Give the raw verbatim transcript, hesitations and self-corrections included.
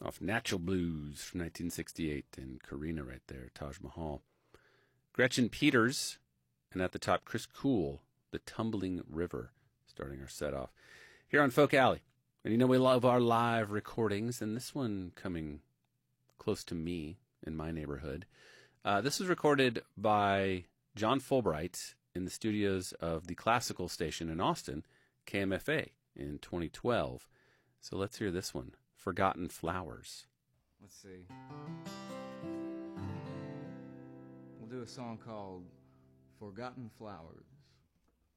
off Natural Blues from nineteen sixty-eight, and Karina right there, Taj Mahal. Gretchen Peters, and at the top, Chris Cool, The Tumbling River, starting our set off here on Folk Alley. And you know we love our live recordings, and this one coming close to me in my neighborhood. Uh, this was recorded by John Fulbright in the studios of the classical station in Austin, K M F A, in twenty twelve. So let's hear this one, Forgotten Flowers. Let's see. We'll do a song called Forgotten Flowers.